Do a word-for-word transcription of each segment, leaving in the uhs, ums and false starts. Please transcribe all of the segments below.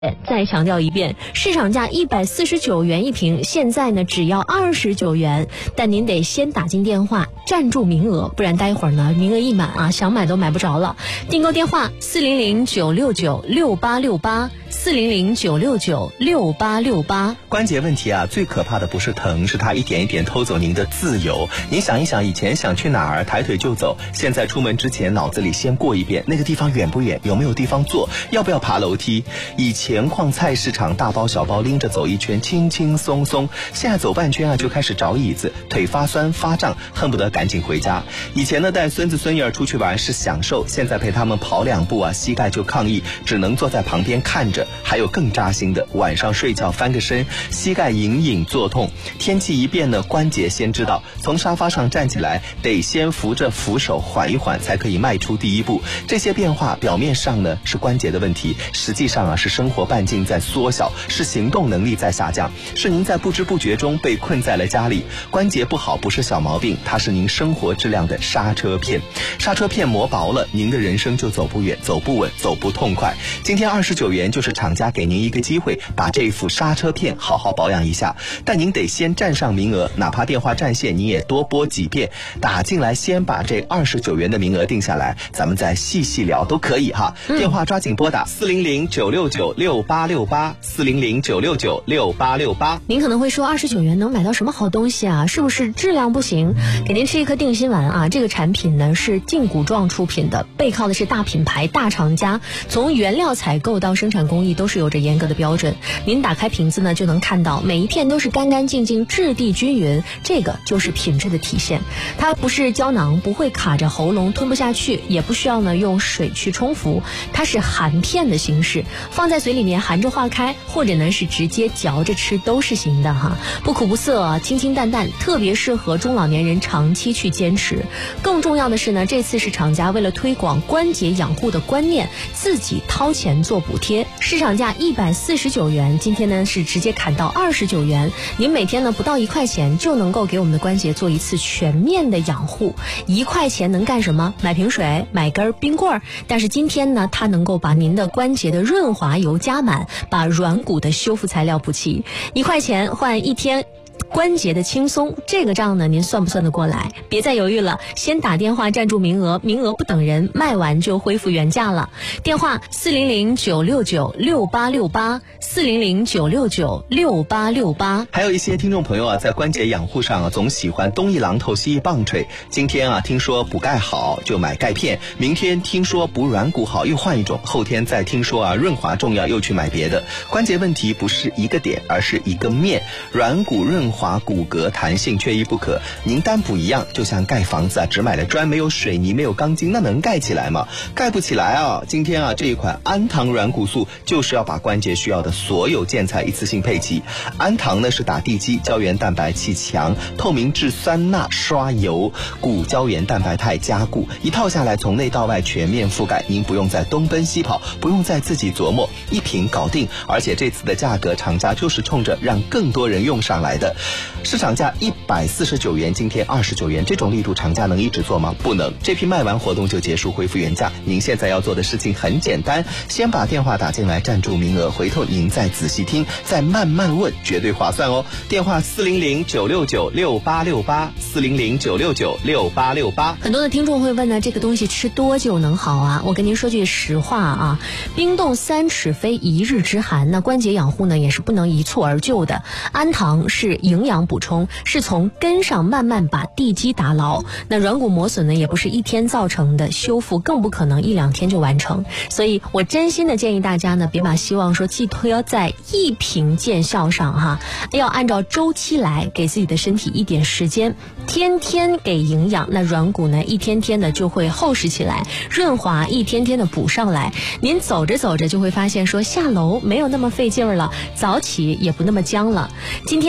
再强调一遍，市场价一百四十九元一瓶，现在呢只要二十九元，但您得先打进电话占住名额，不然待会儿呢名额一满啊，想买都买不着了。订购电话四零零九六九六八六八四零零九六九六八六八。 关节问题啊，最可怕的不是疼，是它一点一点偷走您的自由。您想一想，以前想去哪儿抬腿就走，现在出门之前脑子里先过一遍那个地方远不远，有没有地方坐，要不要爬楼梯。以前逛菜市场大包小包拎着走一圈轻轻松松，现在走半圈啊就开始找椅子，腿发酸发胀，恨不得赶紧回家。以前呢带孙子孙女儿出去玩是享受，现在陪他们跑两步啊膝盖就抗议，只能坐在旁边看着。还有更扎心的，晚上睡觉翻个身，膝盖隐隐作痛。天气一变呢，关节先知道，从沙发上站起来得先扶着扶手缓一缓，才可以迈出第一步。这些变化表面上呢是关节的问题，实际上啊是生活半径在缩小，是行动能力在下降，是您在不知不觉中被困在了家里。关节不好不是小毛病，它是您生活质量的刹车片。刹车片磨薄了，您的人生就走不远，走不稳，走不痛快。今天二十九元就是厂家给您一个机会，把这副刹车片好好保养一下。但您得先占上名额，哪怕电话占线你也多拨几遍，打进来先把这二十九元的名额定下来，咱们再细细聊都可以哈。嗯、电话抓紧拨打四零零九六九六八六八四零零九六九六八六八。 您可能会说二十九元能买到什么好东西啊？是不是质量不行？给您吃一颗定心丸啊！这个产品呢是劲骨壮出品的，背靠的是大品牌大厂家，从原料采购到生产工艺都是有着严格的标准。您打开瓶子呢就能看到每一片都是干干净净，质地均匀，这个就是品质的体现。它不是胶囊，不会卡着喉咙吞不下去，也不需要呢用水去冲服，它是含片的形式，放在嘴里面含着化开，或者呢是直接嚼着吃都是行的哈，不苦不涩，清清淡淡，特别适合中老年人长期去坚持。更重要的是呢，这次是厂家为了推广关节养护的观念，自己掏钱做补贴，市场价一百四十九元，今天呢是直接砍到二十九元。您每天呢不到一块钱就能够给我们的关节做一次全面的养护。一块钱能干什么？买瓶水，买根冰棍儿。但是今天呢，它能够把您的关节的润滑油加满，把软骨的修复材料补齐。一块钱换一天关节的轻松，这个账呢您算不算得过来？别再犹豫了，先打电话占住名额，名额不等人，卖完就恢复原价了。电话四零零九六九六八六八四零零九六九六八六八。 还有一些听众朋友啊，在关节养护上啊，总喜欢东一榔头西一棒槌。今天啊，听说补钙好就买钙片，明天听说补软骨好又换一种，后天再听说啊润滑重要又去买别的。关节问题不是一个点，而是一个面，软骨润滑滑骨骼弹性缺一不可。您单补一样，就像盖房子啊，只买了砖没有水泥没有钢筋，那能盖起来吗？盖不起来啊！今天啊，这一款安堂软骨素就是要把关节需要的所有建材一次性配齐。安堂呢是打地基，胶原蛋白气强，透明质酸钠刷油，骨胶原蛋白肽加固，一套下来从内到外全面覆盖，您不用再东奔西跑，不用再自己琢磨，一瓶搞定。而且这次的价格，厂家就是冲着让更多人用上来的。市场价一百四十九元，今天二十九元，这种力度厂家能一直做吗？不能。这批卖完活动就结束，恢复原价。您现在要做的事情很简单，先把电话打进来占住名额，回头您再仔细听，再慢慢问，绝对划算哦。电话四零零九六九六八六八四零零九六九六八六八。 很多的听众会问呢，这个东西吃多久能好啊？我跟您说句实话啊，冰冻三尺非一日之寒，那关节养护呢也是不能一蹴而就的。安堂是营养补充，是从根上慢慢把地基打牢。那软骨磨损呢也不是一天造成的，修复更不可能一两天就完成。所以我真心的建议大家呢，别把希望说寄托在一瓶见效上哈，要按照周期来，给自己的身体一点时间，天天给营养，那软骨呢一天天的就会厚实起来，润滑一天天的补上来。您走着走着就会发现说下楼没有那么费劲儿了，早起也不那么僵了。今天打进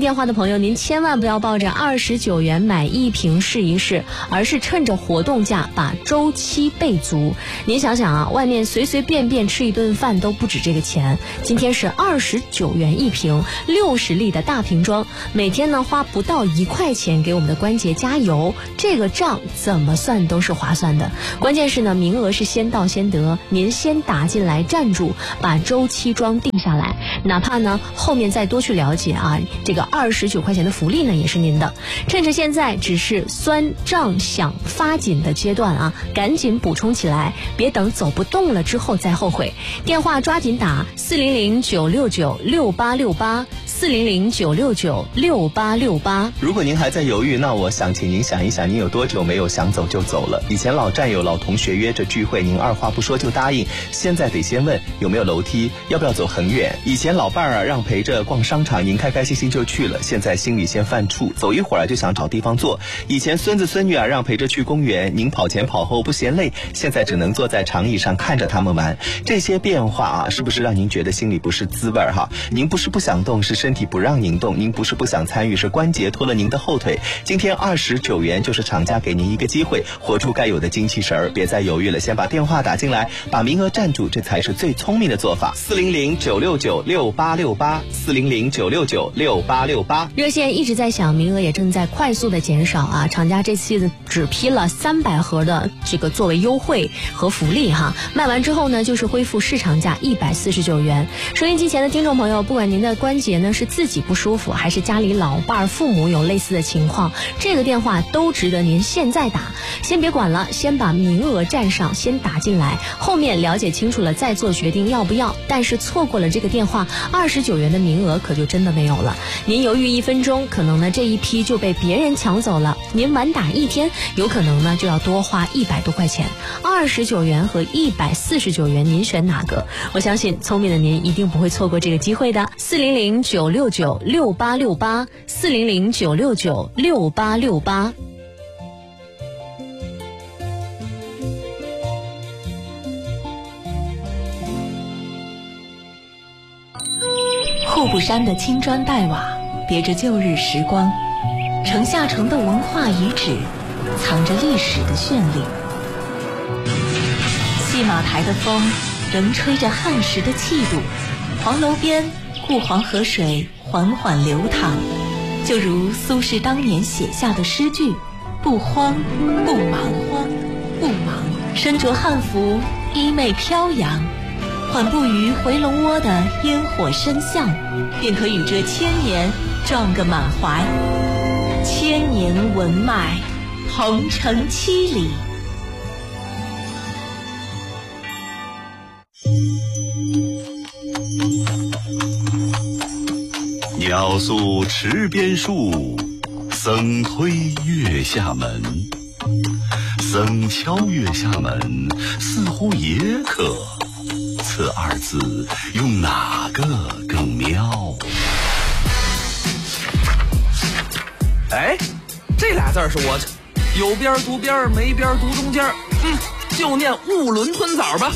电话的朋友，您千万不要抱着二十九元买一瓶试一试，而是趁着活动价把周期备足。您想想啊，外面随随便便吃一顿饭都不止这个钱，今天是二十九元一瓶，六十粒的大瓶装，每天呢花不到一块钱给我们的关节加油，这个账怎么算都是划算的。关键是呢，名额是先到先得，您先打进来站住，把周期装定下来，哪怕呢后面再多去了解啊，这个二十九块钱的福利呢也是您的。趁着现在只是酸胀想发紧的阶段啊，赶紧补充起来，别等走不动了之后再后悔。电话抓紧打四零零九六九六八六八四零零九六九六八六八。 如果您还在犹豫，那我想请您想一想，您有多久没有想走就走了？以前老战友、老同学约着聚会，您二话不说就答应，现在得先问有没有楼梯，要不要走很远。以前老伴儿啊让陪着逛商场，您开开心心就去了，现在心里先犯怵，走一会儿就想找地方坐。以前孙子孙女啊让陪着去公园，您跑前跑后不嫌累，现在只能坐在长椅上看着他们玩。这些变化啊，是不是让您觉得心里不是滋味哈？您不是不想动，是身体不让您动；您不是不想参与，是关节拖了您的后腿。今天二十九元就是厂家给您一个机会，活出该有的精气神儿，别再犹豫了，先把电话打进来，把名额占住，这才是最聪明的做法。四零零九六九六八六八四零零九六九六八六八。 热线一直在响，名额也正在快速的减少啊！厂家这次只批了三百盒的这个作为优惠和福利哈，卖完之后呢，就是恢复市场价一百四十九元。收音机前的听众朋友，不管您的关节呢是自己不舒服，还是家里老伴儿、父母有类似的情况，这个电话都值得您现在打。先别管了，先把名额占上，先打进来，后面了解清楚了再做决定要不要。但是错过了这个电话，二十九元的名额可就真的没有了。您犹豫一分钟，可能呢这一批就被别人抢走了；您晚打一天，有可能呢就要多花一百多块钱。二十九元和一百四十九元，您选哪个？我相信聪明的您一定不会错过这个机会的。四零零九六九六八六八四零零九六九六八六八。 户部山的青砖黛瓦别着旧日时光，城下城的文化遗址藏着历史的绚丽。戏马台的风仍吹着汉时的气度，黄楼边故黄河水缓缓流淌，就如苏轼当年写下的诗句：不慌不忙，慌不忙，身着汉服，衣袂飘扬，缓步于回龙窝的烟火深巷，便可与这千年撞个满怀。千年文脉，同城七里。 鸟宿池边树，僧推月下门。僧敲月下门，似乎也可。此二字用哪个更妙？ 哎，这俩字是我有边读边，没边读中间，嗯，就念兀伦吞枣吧。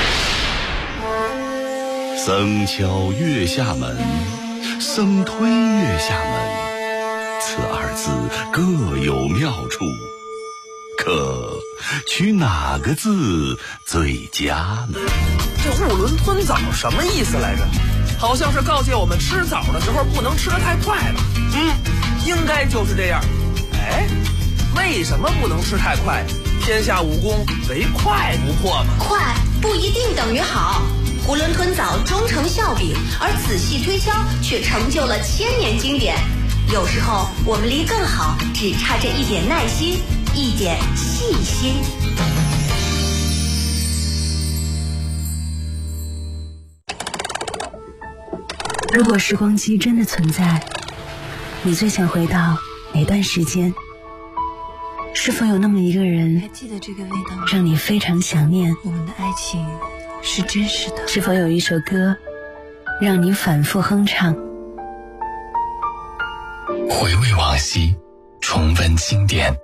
僧敲月下门，僧推月下门，此二字各有妙处，可取哪个字最佳呢？ 这兀伦吞枣什么意思来着？好像是告诫我们吃枣的时候不能吃得太快了。嗯，应该就是这样。哎，为什么不能吃太快？天下武功唯快不破嘛。 快不一定等于好。囫囵吞枣终成笑柄，而仔细推敲却成就了千年经典。有时候我们离更好只差这一点耐心，一点细心。 如果时光机真的存在，你最想回到哪段时间？是否有那么一个人， 还记得这个味道， 让你非常想念？ 我们的爱情是真实的。 是否有一首歌，让你反复哼唱？ 回味往昔，重温经典，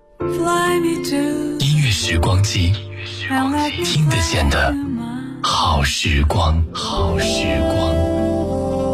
音乐时光机，听得见的好时光，好时光。